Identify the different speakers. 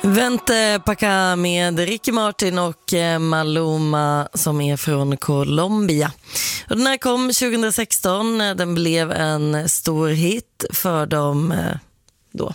Speaker 1: Vente Paca med Ricky Martin och Maluma som är från Colombia. Och den här kom 2016, den blev en stor hit för de